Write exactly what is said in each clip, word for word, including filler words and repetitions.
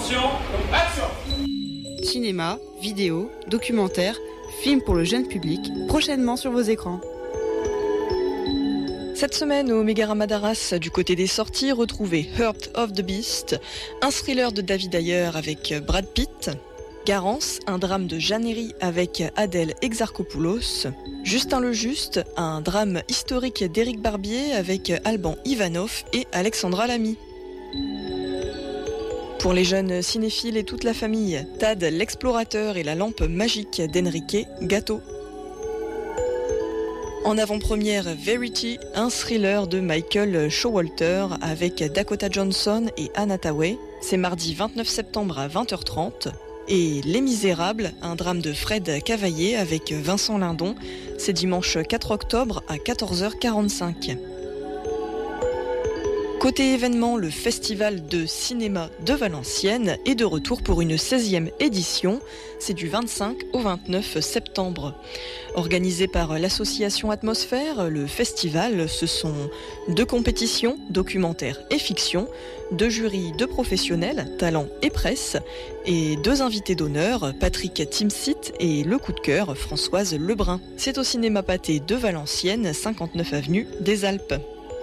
Attention, action! Cinéma, vidéo, documentaire, film pour le jeune public, prochainement sur vos écrans. Cette semaine, au Mégarama d'Arras, du côté des sorties, retrouvez Heart of the Beast, un thriller de David Ayer avec Brad Pitt, Garance, un drame de Jeanne Herry avec Adèle Exarchopoulos, Justin le Juste, un drame historique d'Éric Barbier avec Alban Ivanov et Alexandra Lamy. Pour les jeunes cinéphiles et toute la famille, Tad l'explorateur et la lampe magique d'Enrique Gatto. En avant-première, Verity, un thriller de Michael Showalter avec Dakota Johnson et Anna Thaoué. C'est mardi vingt-neuf septembre à vingt heures trente. Et Les Misérables, un drame de Fred Cavaillé avec Vincent Lindon. C'est dimanche quatre octobre à quatorze heures quarante-cinq. Côté événement, le Festival de cinéma de Valenciennes est de retour pour une seizième édition. C'est du vingt-cinq au vingt-neuf septembre. Organisé par l'association Atmosphère, le festival, ce sont deux compétitions, documentaire et fiction, deux jurys de professionnels, talent et presse, et deux invités d'honneur, Patrick Timsit et le coup de cœur, Françoise Lebrun. C'est au cinéma Pathé de Valenciennes, cinquante-neuf avenue des Alpes.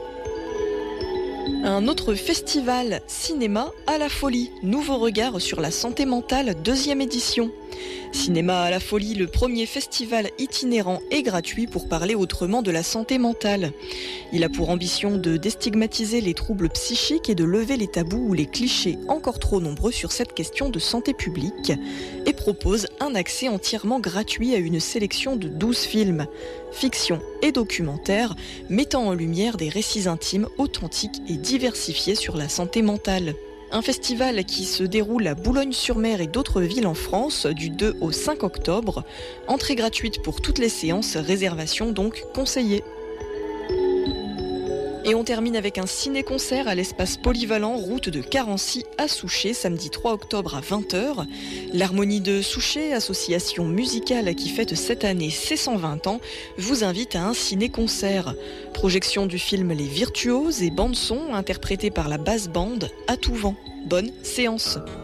Un autre festival cinéma à la folie, nouveau regard sur la santé mentale, deuxième édition. Cinéma à la folie, le premier festival itinérant et gratuit pour parler autrement de la santé mentale. Il a pour ambition de déstigmatiser les troubles psychiques et de lever les tabous ou les clichés encore trop nombreux sur cette question de santé publique et propose un accès entièrement gratuit à une sélection de douze films, fiction et documentaires, mettant en lumière des récits intimes, authentiques et diversifiés sur la santé mentale. Un festival qui se déroule à Boulogne-sur-Mer et d'autres villes en France du deux au cinq octobre. Entrée gratuite pour toutes les séances, réservation donc conseillée. Et on termine avec un ciné-concert à l'espace polyvalent, route de Carency à Souchet, samedi trois octobre à vingt heures. L'Harmonie de Souchet, association musicale qui fête cette année ses cent vingt ans, vous invite à un ciné-concert. Projection du film Les Virtuoses et bande-son interprétée par la basse bande à tout vent. Bonne séance.